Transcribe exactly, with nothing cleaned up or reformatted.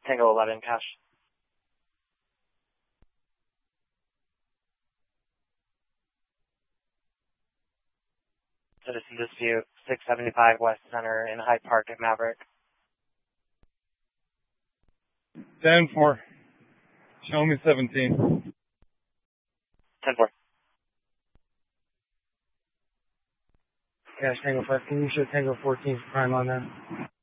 Tango eleven, cash. Citizen dispute, six seventy-five West Center in Hyde Park at Maverick. ten four. Show me seventeen. ten four. Cash Tango five, can you show Tango fourteen for prime on that?